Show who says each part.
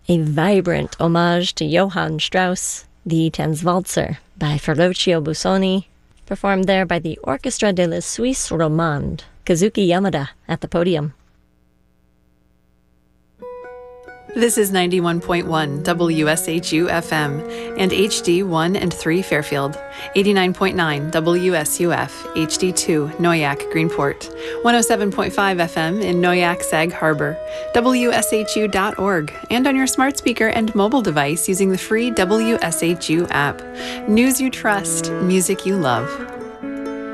Speaker 1: a vibrant homage to Johann Strauss, the Tanzwalzer by Ferruccio Busoni, performed there by the Orchestra de la Suisse Romande, Kazuki Yamada at the podium.
Speaker 2: This is 91.1 WSHU FM and HD1 and 3 Fairfield, 89.9 WSUF HD2 Noyak Greenport, 107.5 FM in Noyak Sag Harbor, WSHU.org, and on your smart speaker and mobile device using the free WSHU app. News you trust, music you love.